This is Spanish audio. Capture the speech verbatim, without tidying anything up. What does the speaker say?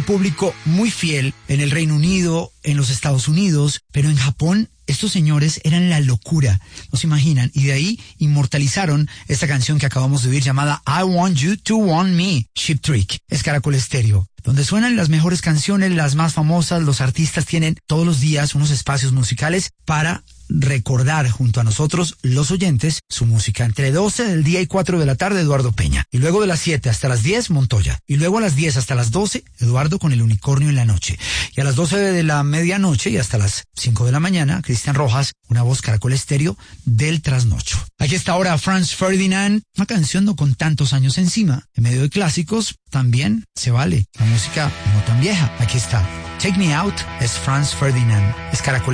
público muy fiel en el Reino Unido, en los Estados Unidos, pero en Japón estos señores eran la locura, ¿no se imaginan? Y de ahí inmortalizaron esta canción que acabamos de oír llamada I Want You to Want Me, Cheap Trick. Es Caracol Estéreo, donde suenan las mejores canciones, las más famosas. Los artistas tienen todos los días unos espacios musicales para recordar junto a nosotros, los oyentes, su música. Entre doce del día y cuatro de la tarde, Eduardo Peña. Y luego de las siete hasta las diez, Montoya. Y luego a las diez hasta las doce, Eduardo con el unicornio en la noche. Y a las doce de la medianoche y hasta las cinco de la mañana, Cristian Rojas, una voz Caracol Estéreo del trasnocho. Aquí está ahora Franz Ferdinand, una canción no con tantos años encima. En medio de clásicos, también se vale. La música no tan vieja. Aquí está. Take Me Out es Franz Ferdinand. Es Caracol